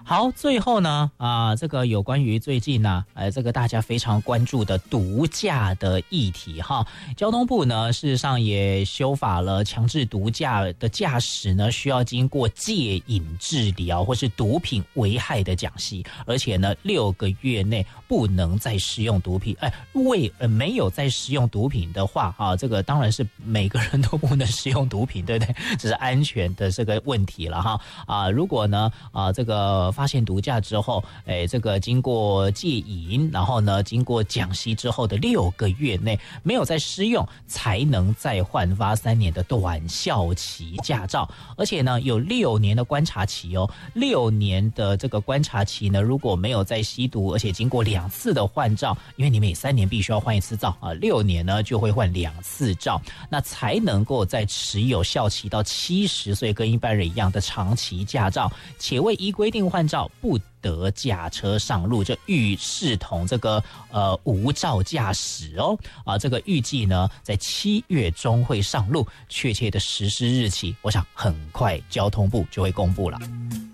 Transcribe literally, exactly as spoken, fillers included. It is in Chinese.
好，最后呢，啊、呃，这个有关于最近呢、啊，呃，这个大家非常关注的毒驾的议题哈，交通部呢，事实上也修法了，强制毒驾的驾驶呢，需要经过戒瘾治疗或是毒品危害的讲习，而且呢，六个月内不能再使用毒品。哎，未呃没有再使用毒品的话，啊，这个当然是每个人都不能使用毒品，对不对？这是安全的这个问题了哈。啊，如果呢，啊，这个发现毒驾之后，哎，这个经过戒瘾，然后呢，经过讲习之后的六个月内没有再施用，才能再换发三年的短效期驾照，而且呢，有六年的观察期哦。六年的这个观察期呢，如果没有再吸毒，而且经过两次的换照，因为你每三年必须要换一次照啊，六年呢就会换两次照，那才能够再持有效期到七十岁，跟一般人一样的长期驾照，且未依规定换照不得驾车上路，就欲视同这个呃无照驾驶哦啊，这个预计呢在七月中会上路，确切的实施日期，我想很快交通部就会公布了。